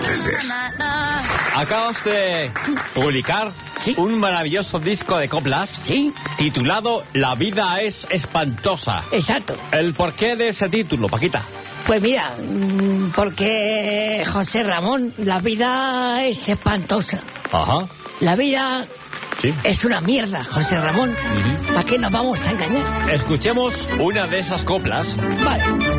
Acabas de publicar un maravilloso disco de coplas titulado La vida es espantosa. Exacto. ¿El porqué de ese título, Paquita? Pues mira, porque José Ramón, la vida es espantosa. Ajá. La vida es una mierda, José Ramón. ¿Para qué nos vamos a engañar? Escuchemos una de esas coplas. Vale.